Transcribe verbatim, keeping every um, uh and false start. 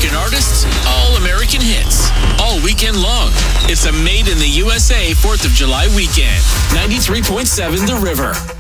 Asian artists, all American hits, all weekend long. It's a Made in the U S A fourth of July weekend. ninety-three point seven The River.